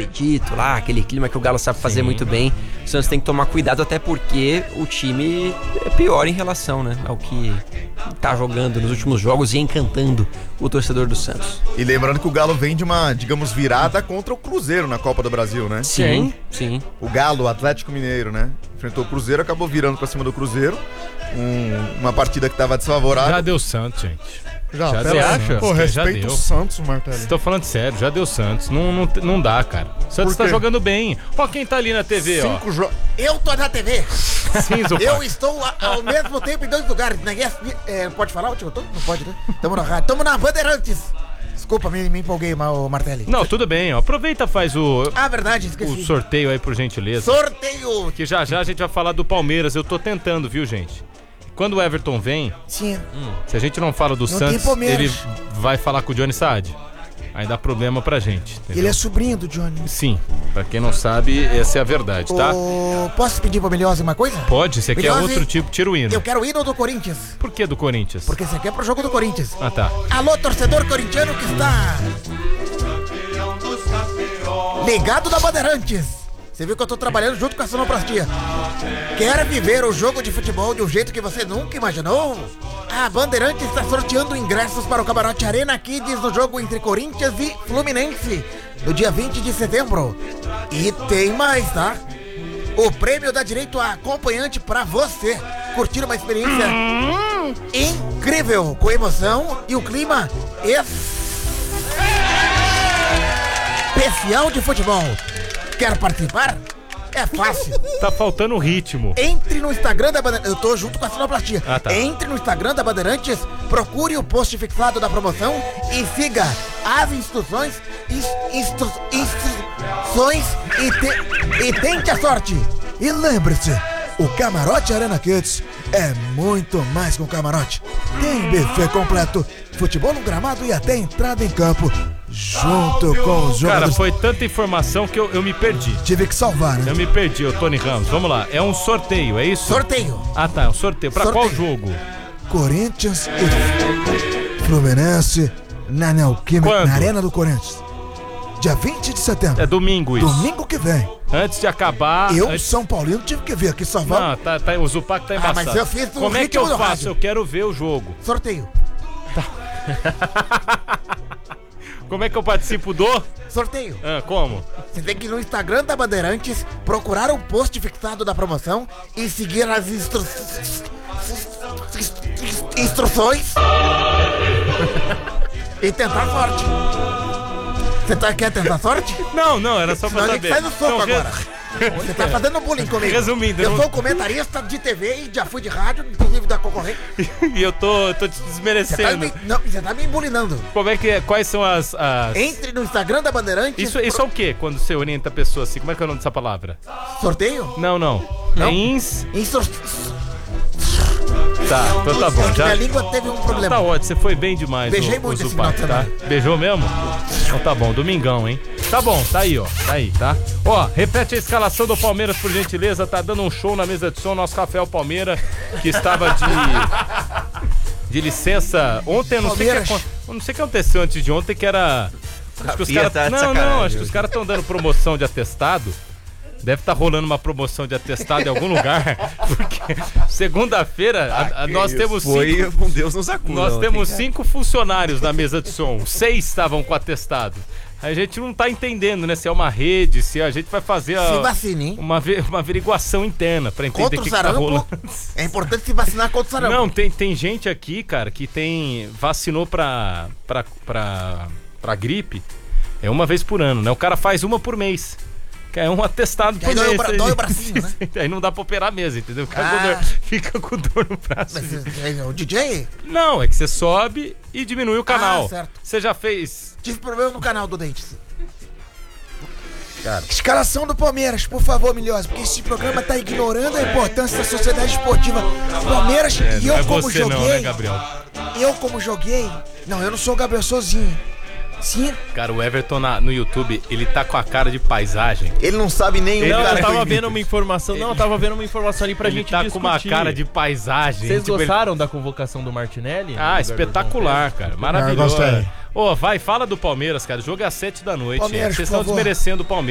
acredito lá, aquele clima que o Galo sabe fazer muito bem. O Santos tem que tomar cuidado, até porque o time é pior em relação, né, ao que tá jogando nos últimos jogos e encantando o torcedor do Santos. E lembrando que o Galo vem de uma, digamos, virada contra o Cruzeiro na Copa do Brasil, né? Sim. O Galo, o Atlético Mineiro, né? Enfrentou o Cruzeiro, acabou virando pra cima do Cruzeiro. Uma partida que tava desfavorável. Já deu Santos, gente. Já você acha? Pô, respeita o Santos, Martelli. Estou falando sério, já deu Santos. Não dá, cara. O Santos tá jogando bem. Ó quem tá ali na TV, ó. Eu tô na TV. Sim, Zupac. Eu estou ao mesmo tempo em 2 lugares. Pode falar o time todo? Não pode, né? Tamo na rádio. Tamo na Bandeirantes. Desculpa, me empolguei, Martelli. Não, tudo bem, ó. Aproveita, faz o verdade, esqueci. o sorteio aí, por gentileza. Sorteio! Que já a gente vai falar do Palmeiras. Eu tô tentando, viu, gente? Quando o Everton vem, sim. Se a gente não fala do Santos, ele vai falar com o Johnny Saad. Aí dá problema pra gente. Entendeu? Ele é sobrinho do Johnny. Sim, pra quem não sabe, essa é a verdade, tá? Posso pedir pro Miliose uma coisa? Pode, você quer outro tipo, tira o hino. Eu quero o hino do Corinthians. Por que do Corinthians? Porque você quer pro jogo do Corinthians. Ah, tá. Alô, torcedor corintiano que está ligado na Bandeirantes. Você viu que eu tô trabalhando junto com a sonoplastia. Quer viver o jogo de futebol de um jeito que você nunca imaginou? A Bandeirantes está sorteando ingressos para o Camarote Arena Kids no jogo entre Corinthians e Fluminense, no dia 20 de setembro. E tem mais, tá? O prêmio dá direito a acompanhante para você curtir uma experiência incrível, com emoção e o clima especial de futebol. Quer participar? É fácil. Tá faltando ritmo. Entre no Instagram da Bandeirantes. Eu tô junto com a sonoplastia. Ah, tá. Entre no Instagram da Bandeirantes, procure o post fixado da promoção e siga as instruções e tente a sorte. E lembre-se, o Camarote Arena Kids é muito mais que um camarote. Tem buffet completo, futebol no gramado e até entrada em campo, junto com os jogadores. Cara, foi tanta informação que eu me perdi. Tive que salvar, né? Eu me perdi, ô Tony Ramos. Vamos lá, é um sorteio, é isso? Sorteio. Ah, tá, é um sorteio. Pra qual jogo? Corinthians e Fluminense na Neoquímica, na Arena do Corinthians. Dia 20 de setembro. É domingo isso. Domingo que vem. Antes de acabar... São Paulino, tive que ver aqui, só vamos... Não, o Zupac tá embaçado. Mas eu fiz o Como é que eu faço? Rádio. Eu quero ver o jogo. Sorteio. Tá. Como é que eu participo do... Sorteio. Como? Você tem que ir no Instagram da Bandeirantes, procurar o post fixado da promoção e seguir as instruções e tentar sorte. Você quer tentar sorte? Não, era só pra saber. Sai no soco agora. Você tá fazendo bullying comigo. Resumindo, eu sou comentarista de TV e já fui de rádio, inclusive da concorrente. E eu tô te desmerecendo. Você tá me bullyingando. Como é que é? Quais são as... Entre no Instagram da Bandeirantes. Isso é o quê? Quando você orienta a pessoa assim? Como é que é o nome dessa palavra? Sorteio? Não. Tá, então tá bom. Minha língua teve um problema. Tá ótimo, você foi bem demais. Beijei muito esse Zupac, tá? Beijou mesmo? Então tá bom, domingão, hein? Tá bom, tá aí, ó. Tá aí, tá? Ó, repete a escalação do Palmeiras, por gentileza. Tá dando um show na mesa de som. Nosso Rafael Palmeira, que estava de licença ontem. Eu não sei o que aconteceu antes de ontem, que era... Acho que os caras... Acho que os caras estão dando promoção de atestado. Deve estar rolando uma promoção de atestado em algum lugar, porque segunda-feira nós temos Deus nos acuda. Nós temos 5 funcionários na mesa de som, 6 estavam com atestado. A gente não tá entendendo, né? Se é uma rede, se a gente vai fazer uma averiguação interna pra entender o que tá rolando. É importante se vacinar contra o sarampo. Não, tem gente aqui, cara, que vacinou pra gripe uma vez por ano, né? O cara faz uma por mês. Que é um atestado por mês. Dói o bracinho, né? Aí não dá pra operar mesmo, entendeu? Fica com dor no braço. Mas o DJ? Não, é que você sobe e diminui o canal. Certo. Você já fez... Tive problema no canal do dente. Cara. Escalação do Palmeiras, por favor, Milhosa, porque esse programa tá ignorando a importância da sociedade esportiva. Palmeiras, e eu como joguei... Não, né, Gabriel? Eu como joguei... Não, eu não sou o Gabriel sozinho. Sim. Cara, o Everton no YouTube, ele tá com a cara de paisagem. Ele não sabe nem o cara. Eu tava vendo uma informação. Não, eu tava vendo uma informação ali pra gente discutir. Ele tá com uma cara de paisagem. Vocês gostaram da convocação do Martinelli? Espetacular, cara. Maravilhoso. Gostei. Fala do Palmeiras, cara. O jogo é às 7 da noite. Vocês estão desmerecendo o Palmeiras.